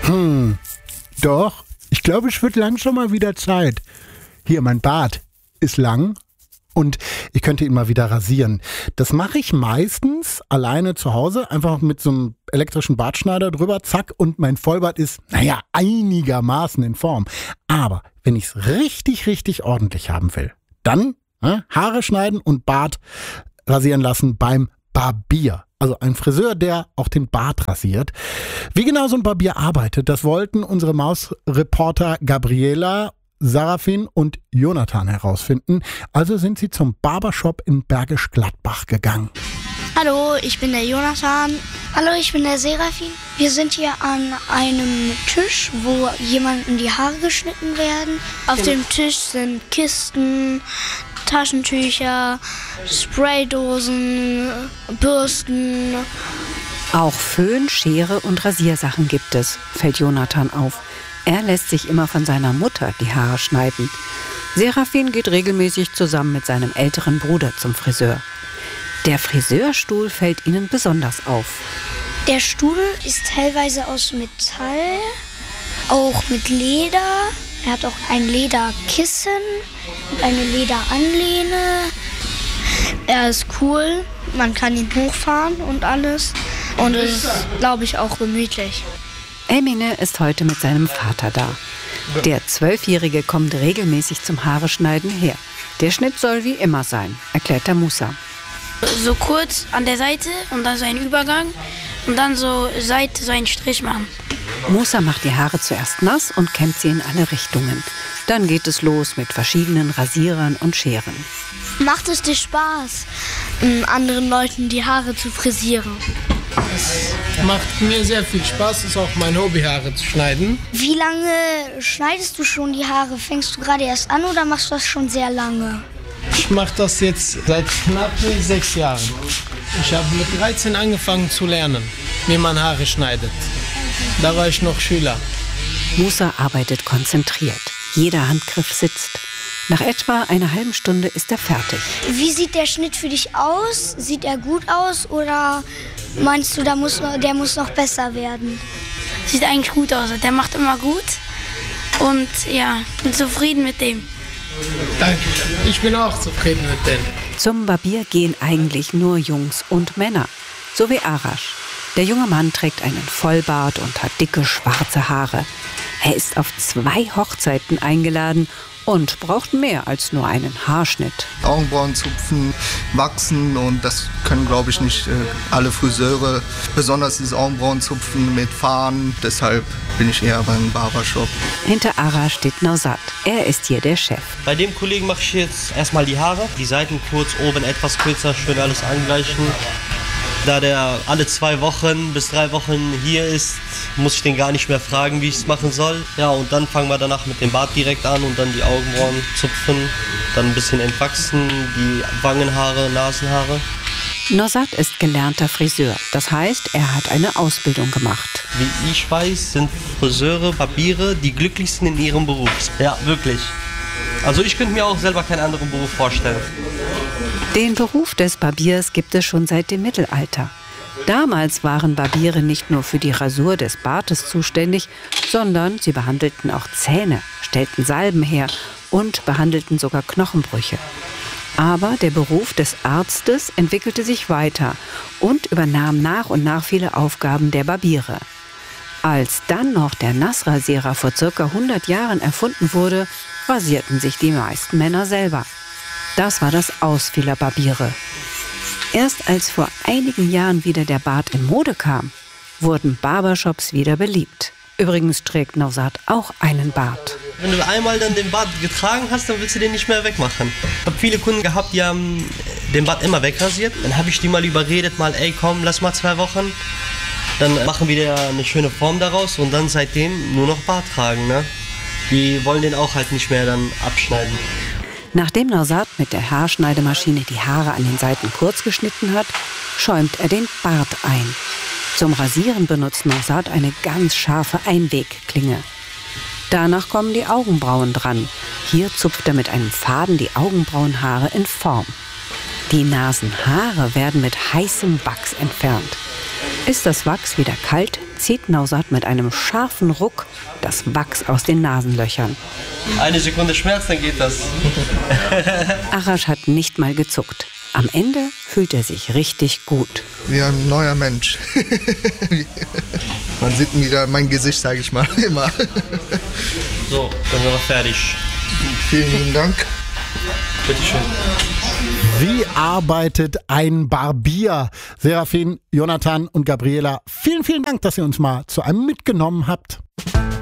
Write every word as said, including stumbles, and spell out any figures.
Hm, doch. Ich glaube, es wird langsam mal wieder Zeit. Hier, mein Bart ist lang und ich könnte ihn mal wieder rasieren. Das mache ich meistens alleine zu Hause, einfach mit so einem elektrischen Bartschneider drüber, zack, und mein Vollbart ist, naja, einigermaßen in Form. Aber wenn ich es richtig, richtig ordentlich haben will, dann äh, Haare schneiden und Bart rasieren lassen beim Barbier. Also ein Friseur, der auch den Bart rasiert. Wie genau so ein Barbier arbeitet, das wollten unsere Mausreporter Gabriela, Sarafin und Jonathan herausfinden. Also sind sie zum Barbershop in Bergisch Gladbach gegangen. Hallo, ich bin der Jonathan. Hallo, ich bin der Serafin. Wir sind hier an einem Tisch, wo jemandem die Haare geschnitten werden. Auf dem Tisch sind Kisten, Taschentücher, Spraydosen, Bürsten. Auch Föhn, Schere und Rasiersachen gibt es, fällt Jonathan auf. Er lässt sich immer von seiner Mutter die Haare schneiden. Serafin geht regelmäßig zusammen mit seinem älteren Bruder zum Friseur. Der Friseurstuhl fällt ihnen besonders auf. Der Stuhl ist teilweise aus Metall, auch mit Leder. Er hat auch ein Lederkissen und eine Lederanlehne. Er ist cool, man kann ihn hochfahren und alles. Und es ist, glaube ich, auch gemütlich. Emine ist heute mit seinem Vater da. Der Zwölfjährige kommt regelmäßig zum Haareschneiden her. Der Schnitt soll wie immer sein, erklärt der Musa. So kurz an der Seite und dann so ein Übergang und dann so Seite so einen Strich machen. Musa macht die Haare zuerst nass und kämmt sie in alle Richtungen. Dann geht es los mit verschiedenen Rasierern und Scheren. Macht es dir Spaß, anderen Leuten die Haare zu frisieren? Es macht mir sehr viel Spaß, es ist auch mein Hobby, Haare zu schneiden. Wie lange schneidest du schon die Haare? Fängst du gerade erst an oder machst du das schon sehr lange? Ich mache das jetzt seit knapp sechs Jahren. Ich habe mit dreizehn angefangen zu lernen, wie man Haare schneidet. Da war ich noch Schüler. Musa arbeitet konzentriert. Jeder Handgriff sitzt. Nach etwa einer halben Stunde ist er fertig. Wie sieht der Schnitt für dich aus? Sieht er gut aus oder meinst du, der muss noch, der muss noch besser werden? Sieht eigentlich gut aus. Der macht immer gut. Und ja, bin zufrieden mit dem. Danke. Ich bin auch zufrieden mit dem. Zum Barbier gehen eigentlich nur Jungs und Männer. So wie Arash. Der junge Mann trägt einen Vollbart und hat dicke schwarze Haare. Er ist auf zwei Hochzeiten eingeladen und braucht mehr als nur einen Haarschnitt. Augenbrauen zupfen, wachsen und das können, glaube ich, nicht äh, alle Friseure. Besonders dieses Augenbrauenzupfen mit Fahren. Deshalb bin ich eher beim Barbershop. Hinter Ara steht Nausat. Er ist hier der Chef. Bei dem Kollegen mache ich jetzt erstmal die Haare. Die Seiten kurz, oben etwas kürzer, schön alles angleichen. Da der alle zwei Wochen bis drei Wochen hier ist, muss ich den gar nicht mehr fragen, wie ich es machen soll. Ja, und dann fangen wir danach mit dem Bart direkt an und dann die Augenbrauen zupfen, dann ein bisschen entwachsen, die Wangenhaare, Nasenhaare. Nausat ist gelernter Friseur. Das heißt, er hat eine Ausbildung gemacht. Wie ich weiß, sind Friseure, Barbiere die glücklichsten in ihrem Beruf. Ja, wirklich. Also ich könnte mir auch selber keinen anderen Beruf vorstellen. Den Beruf des Barbiers gibt es schon seit dem Mittelalter. Damals waren Barbiere nicht nur für die Rasur des Bartes zuständig, sondern sie behandelten auch Zähne, stellten Salben her und behandelten sogar Knochenbrüche. Aber der Beruf des Arztes entwickelte sich weiter und übernahm nach und nach viele Aufgaben der Barbiere. Als dann noch der Nassrasierer vor circa hundert Jahren erfunden wurde, rasierten sich die meisten Männer selber. Das war das Aus vieler Barbiere. Erst als vor einigen Jahren wieder der Bart in Mode kam, wurden Barbershops wieder beliebt. Übrigens trägt Nausat auch einen Bart. Wenn du einmal dann den Bart getragen hast, dann willst du den nicht mehr wegmachen. Ich habe viele Kunden gehabt, die haben den Bart immer wegrasiert. Dann habe ich die mal überredet, mal, ey komm, lass mal zwei Wochen. Dann machen wir eine schöne Form daraus und dann seitdem nur noch Bart tragen. Ne? Die wollen den auch halt nicht mehr dann abschneiden. Nachdem Nausat mit der Haarschneidemaschine die Haare an den Seiten kurz geschnitten hat, schäumt er den Bart ein. Zum Rasieren benutzt Nausat eine ganz scharfe Einwegklinge. Danach kommen die Augenbrauen dran. Hier zupft er mit einem Faden die Augenbrauenhaare in Form. Die Nasenhaare werden mit heißem Wachs entfernt. Ist das Wachs wieder kalt, zieht Nausat mit einem scharfen Ruck das Wachs aus den Nasenlöchern. Eine Sekunde Schmerz, dann geht das. Arash hat nicht mal gezuckt. Am Ende fühlt er sich richtig gut. Wie ein neuer Mensch. Man sieht wieder mein Gesicht, sage ich mal, immer. So, dann sind wir fertig. Vielen lieben Dank. Bitteschön. Wie arbeitet ein Barbier? Serafin, Jonathan und Gabriela, vielen, vielen Dank, dass ihr uns mal zu einem mitgenommen habt.